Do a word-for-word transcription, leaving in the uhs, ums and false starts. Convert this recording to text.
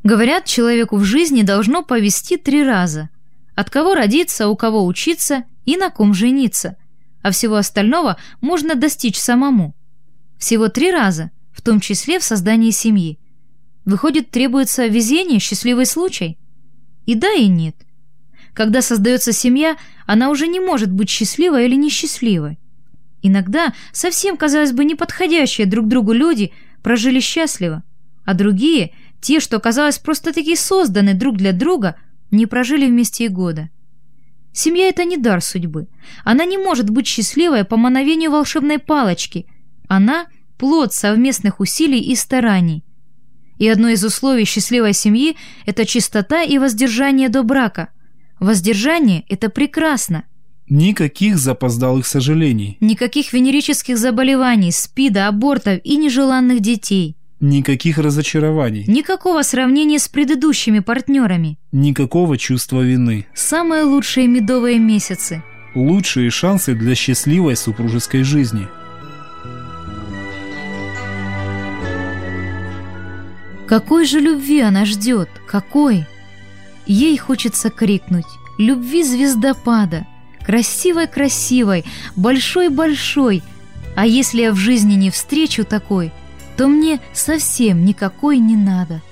Говорят, человеку в жизни должно повезти три раза. От кого родиться, у кого учиться и на ком жениться. А всего остального можно достичь самому. Всего три раза, в том числе в создании семьи. Выходит, требуется везение, счастливый случай? И да, и нет. Когда создается семья, она уже не может быть счастливой или несчастливой. Иногда совсем, казалось бы, неподходящие друг другу люди прожили счастливо, а другие, те, что, казалось, просто-таки созданы друг для друга, не прожили вместе и года. Семья — это не дар судьбы. Она не может быть счастливой по мановению волшебной палочки. Она — плод совместных усилий и стараний. И одно из условий счастливой семьи — это чистота и воздержание до брака. Воздержание — это прекрасно. Никаких запоздалых сожалений. Никаких венерических заболеваний, СПИДа, абортов и нежеланных детей. Никаких разочарований. Никакого сравнения с предыдущими партнерами. Никакого чувства вины. Самые лучшие медовые месяцы. Лучшие шансы для счастливой супружеской жизни. Какой же любви она ждет? Какой? Ей хочется крикнуть: любви звездопада, красивой-красивой, большой-большой. А если я в жизни не встречу такой, то мне совсем никакой не надо.